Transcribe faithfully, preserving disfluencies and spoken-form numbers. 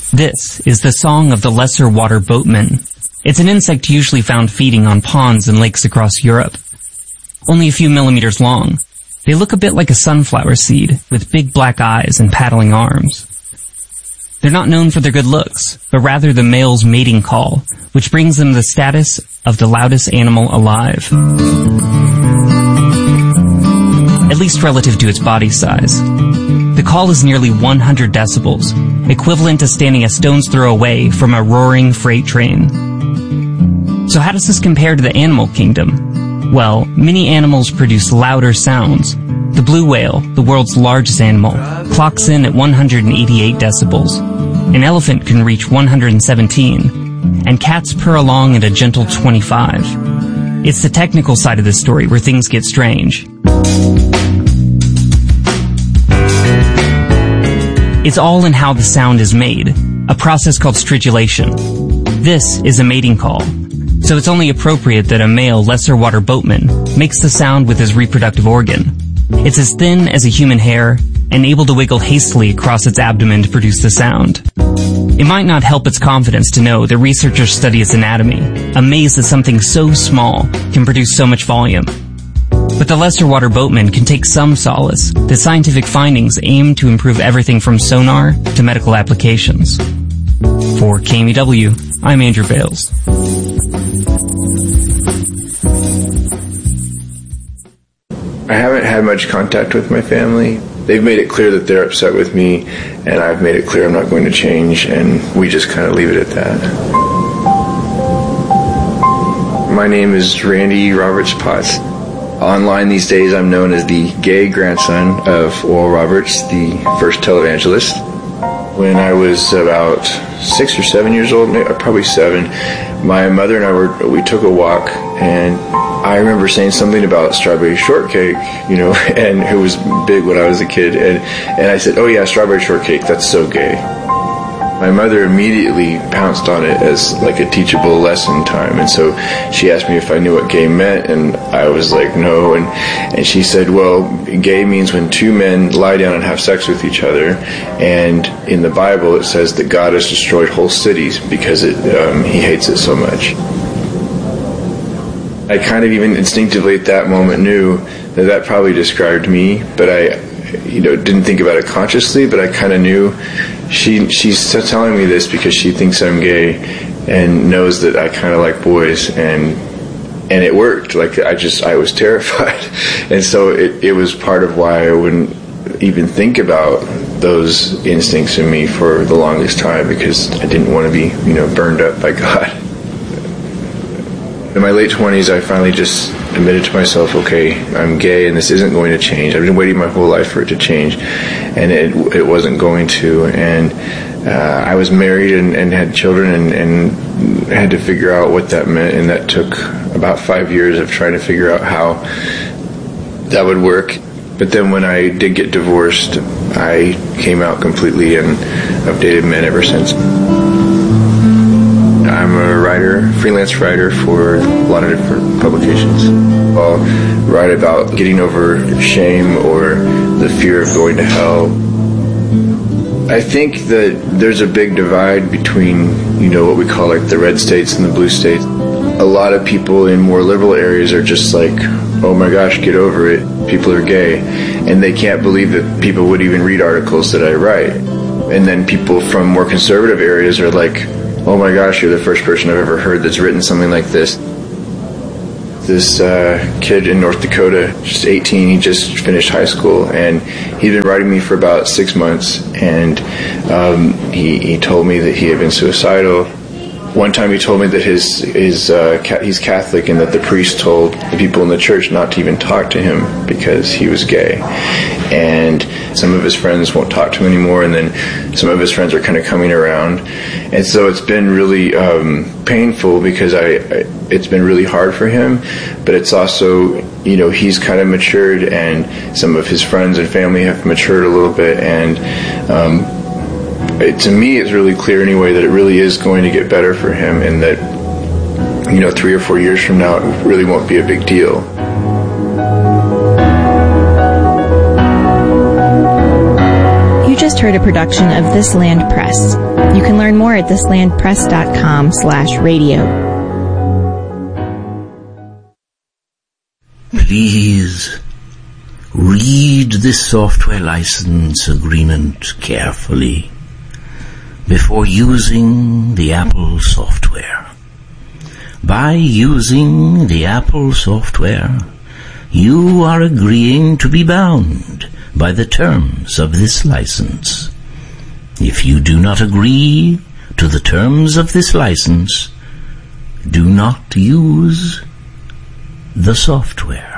This is the song of the lesser water boatman. It's an insect usually found feeding on ponds and lakes across Europe. Only a few millimeters long, they look a bit like a sunflower seed, with big black eyes and paddling arms. They're not known for their good looks, but rather the male's mating call, which brings them the status of the loudest animal alive. At least relative to its body size. The call is nearly one hundred decibels, equivalent to standing a stone's throw away from a roaring freight train. So how does this compare to the animal kingdom? Well, many animals produce louder sounds. The blue whale, the world's largest animal, clocks in at one hundred eighty-eight decibels. An elephant can reach one hundred seventeen, and cats purr along at a gentle twenty-five. It's the technical side of the story where things get strange. It's all in how the sound is made, a process called stridulation. This is a mating call, so it's only appropriate that a male lesser water boatman makes the sound with his reproductive organ. It's as thin as a human hair and able to wiggle hastily across its abdomen to produce the sound. It might not help its confidence to know that researchers study its anatomy, amazed that something so small can produce so much volume. But the lesser water boatman can take some solace that scientific findings aim to improve everything from sonar to medical applications. For K M E W, I'm Andrew Bales. I haven't had much contact with my family. They've made it clear that they're upset with me, and I've made it clear I'm not going to change, and we just kind of leave it at that. My name is Randy Roberts Potts. Online these days, I'm known as the gay grandson of Oral Roberts, the first televangelist. When I was about six or seven years old, probably seven, my mother and I were, we took a walk, and I remember saying something about strawberry shortcake, you know, and it was big when I was a kid, and, and I said, oh yeah, strawberry shortcake, that's so gay. My mother immediately pounced on it as like a teachable lesson time, and so she asked me if I knew what gay meant, and I was like, no, and, and she said, well, gay means when two men lie down and have sex with each other, and in the Bible it says that God has destroyed whole cities because it, um, he hates it so much. I kind of even instinctively at that moment knew that that probably described me, but I, you know, didn't think about it consciously, but I kind of knew she she's telling me this because she thinks I'm gay and knows that I kind of like boys, and and it worked. Like I just I was terrified, and so it it was part of why I wouldn't even think about those instincts in me for the longest time, because I didn't want to be, you know, burned up by God. In my late twenties, I finally just admitted to myself, okay, I'm gay and this isn't going to change. I've been waiting my whole life for it to change, and it it wasn't going to. And uh, I was married and, and had children, and, and had to figure out what that meant, and that took about five years of trying to figure out how that would work. But then when I did get divorced, I came out completely, and I've dated men ever since. I'm a writer, freelance writer for a lot of different publications. I'll write about getting over shame or the fear of going to hell. I think that there's a big divide between, you know, what we call like the red states and the blue states. A lot of people in more liberal areas are just like, oh my gosh, get over it, people are gay. And they can't believe that people would even read articles that I write. And then people from more conservative areas are like, oh my gosh, you're the first person I've ever heard that's written something like this. This uh, kid in North Dakota, just eighteen, he just finished high school, and he'd been writing me for about six months, and um, he, he told me that he had been suicidal. One time he told me that his his uh, ca- he's Catholic, and that the priest told the people in the church not to even talk to him because he was gay. And some of his friends won't talk to him anymore, and then some of his friends are kind of coming around. And so it's been really um, painful, because I, I it's been really hard for him, but it's also, you know, he's kind of matured, and some of his friends and family have matured a little bit, and um, It, to me, it's really clear anyway that it really is going to get better for him, and that, you know, three or four years from now, it really won't be a big deal. You just heard a production of This Land Press. You can learn more at thislandpress.com slash radio. Please read this software license agreement carefully before using the Apple software. By using the Apple software, you are agreeing to be bound by the terms of this license. If you do not agree to the terms of this license, do not use the software.